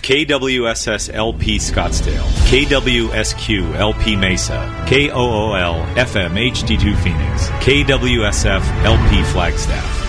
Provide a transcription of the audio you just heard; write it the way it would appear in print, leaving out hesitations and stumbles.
KWSS LP Scottsdale, KWSQ LP Mesa, KOOL FM HD2 Phoenix, KWSF LP Flagstaff.